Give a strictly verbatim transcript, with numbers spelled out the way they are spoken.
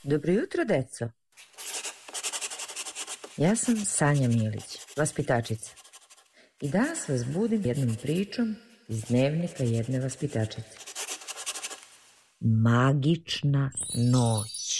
Dobro jutro, deco. Ja sam Sanja Milić, vaspitačica. I danas vas budim jednom pričom iz dnevnika jedne vaspitačice. Magična noć.